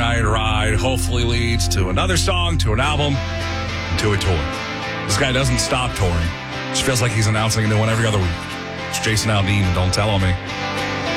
night ride hopefully leads to another song, to an album, and to a tour. This guy doesn't stop touring. Just feels like he's announcing a new one every other week. It's Jason Aldean, Don't Tell On Me.